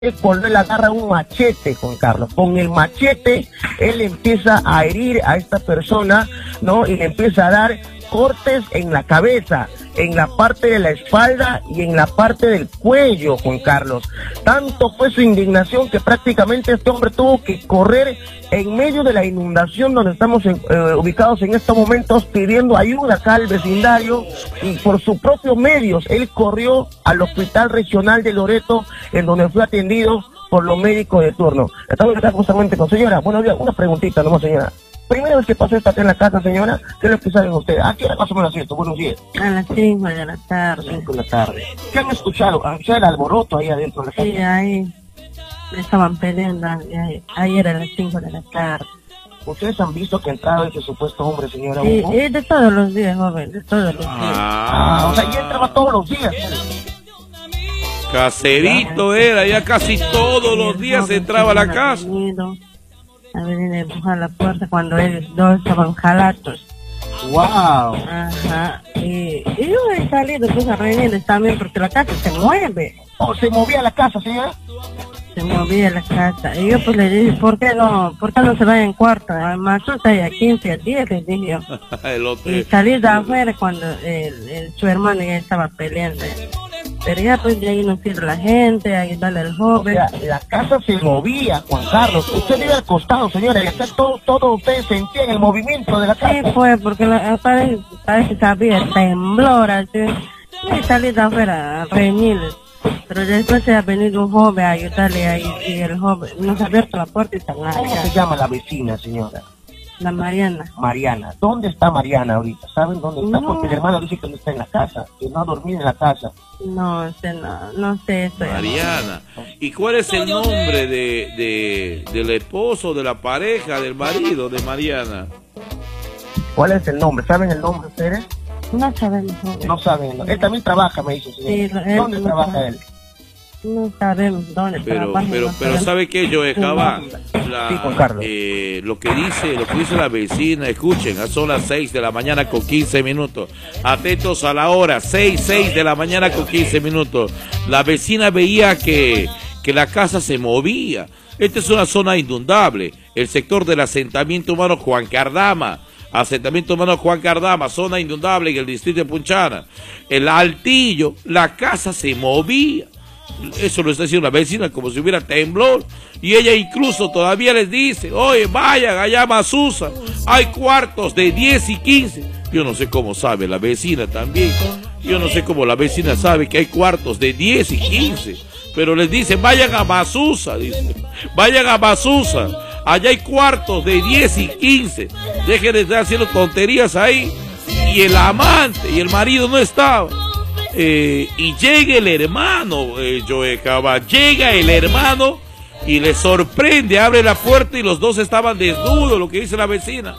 cuando él agarra un machete, Juan Carlos. Con el machete, él empieza a herir a esta persona, ¿no? Y le empieza a dar cortes en la cabeza, en la parte de la espalda y en la parte del cuello, Juan Carlos. Tanto fue su indignación que prácticamente este hombre tuvo que correr en medio de la inundación donde estamos ubicados en estos momentos, pidiendo ayuda acá al vecindario, y por sus propios medios él corrió al Hospital Regional de Loreto, en donde fue atendido por los médicos de turno. Estamos acá justamente con señora. Buenos días, una preguntita nomás, señora. Primera vez que pasó esta acá en la casa, señora, ¿qué es lo que saben ustedes? ¿A qué hora más o menos esto? Buenos días. A las 5 de la tarde. 5 de la tarde. ¿Qué han escuchado? ¿Ya el alboroto ahí adentro de la casa? Sí, ahí estaban peleando ayer a las 5 de la tarde. ¿Ustedes han visto que entraba ese supuesto hombre, señora? Y de todos los días, joven, de todos los días. O sea, ya entraba todos los días. Caserito era, ya casi todos los días entraba a la casa. A venir a empujar la puerta cuando ellos dos estaban jalatos. ¡Wow! Ajá. Y yo he salido pues a reunirles también porque la casa se mueve. ¿O se movía la casa, señora? Se movía la casa. Y yo pues le dije, ¿por qué no se vaya en cuarto? Además, tú estás a 15 a 10, les dije yo. Y salí de afuera cuando su hermano ya estaba peleando. Pero ya pues de ahí no sirve la gente, a ayudarle al joven. O sea, la casa se movía, Juan Carlos. Usted vive al costado, señora, y acá todo ustedes sentían el movimiento de la casa. Sí, fue porque parece que había temblor, así. Y salí de afuera a reunirles. Pero después se ha venido un joven a ayudarle ahí, y el joven nos ha abierto la puerta y está en la ¿Cómo se llama la vecina, señora? La Mariana. Mariana. ¿Dónde está Mariana ahorita? ¿Saben dónde está? Porque el hermano dice que no está en la casa, que no ha dormido en la casa. No sé eso. Mariana. ¿Y cuál es el nombre del esposo, de la pareja, del marido de Mariana? ¿Cuál es el nombre? ¿Saben el nombre ustedes? No sabemos. No saben. Él también trabaja, me dice, señor. Sí, ¿dónde trabaja él? No sabemos dónde trabaja. Pero ¿sabe qué, Joe Jabá? Lo que dice la vecina, escuchen, son las 6 de la mañana con 15 minutos. Atentos a la hora, 6 de la mañana con 15 minutos. La vecina veía que la casa se movía. Esta es una zona inundable. El sector del asentamiento humano Juan Cardama. Asentamiento humano Juan Cardama, zona inundable en el distrito de Punchana. El Altillo, la casa se movía. Eso lo está diciendo la vecina como si hubiera temblor. Y ella incluso todavía les dice, oye, vayan allá a Masusa, hay cuartos de 10 y 15. Yo no sé cómo sabe la vecina también. Yo no sé cómo la vecina sabe que hay cuartos de 10 y 15. Pero les dice, vayan a Masusa, dice. Vayan a Masusa. Allá hay cuartos de 10 y 15. Dejen de estar haciendo tonterías ahí. Y el amante y el marido no estaban. Y llega el hermano, Joe Jabá, llega el hermano y le sorprende, abre la puerta y los dos estaban desnudos, lo que dice la vecina.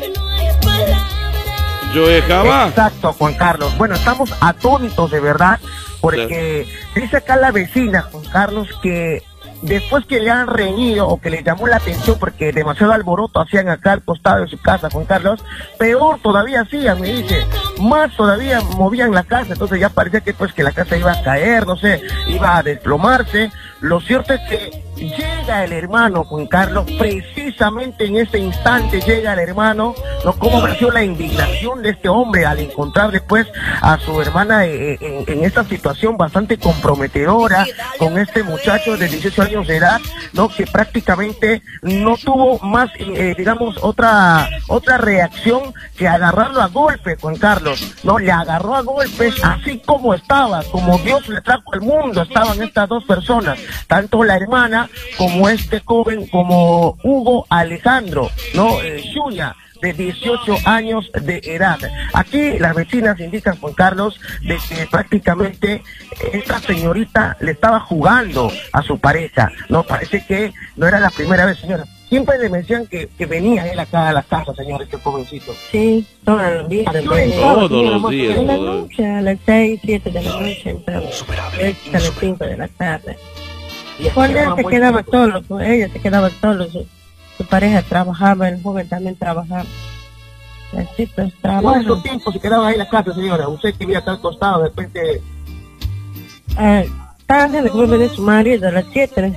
Joe Jabá. Exacto, Juan Carlos. Bueno, estamos atónitos de verdad, porque dice acá la vecina, Juan Carlos, que después que le han reñido o que le llamó la atención porque demasiado alboroto hacían acá al costado de su casa, Juan Carlos, peor todavía hacían, me dice, más todavía movían la casa, entonces ya parecía que pues que la casa iba a caer, no sé, iba a desplomarse. Lo cierto es que llega el hermano, Juan Carlos, precisamente en ese instante llega el hermano, ¿no? Cómo nació la indignación de este hombre al encontrar después a su hermana en esta situación bastante comprometedora con este muchacho de 18 años de edad, ¿no? Que prácticamente no tuvo más, digamos, otra reacción que agarrarlo a golpe, Juan Carlos, ¿no? Le agarró a golpes así como estaba, como Dios le trajo al mundo, estaban estas dos personas, tanto la hermana como este joven, como Hugo Alejandro, ¿no? Xuya, de 18 años de edad. Aquí las vecinas indican, Juan Carlos, de que prácticamente esta señorita le estaba jugando a su pareja, ¿no? Parece que no era la primera vez, señora. Siempre le decían que venía él acá a la casa, señor, este jovencito. Sí, todos los días. Todos los días. En la noche, a las 6, 7 de la noche, entramos. A las 5 de la tarde. Cuando él se quedaba solo, ella se quedaba solo, su pareja trabajaba, el joven también trabajaba. Así pues trabajaba. ¿Cuánto tiempo se quedaba ahí en la casa, señora? Usted que vivía acá al costado, de repente... tarde, después viene su marido a las 7.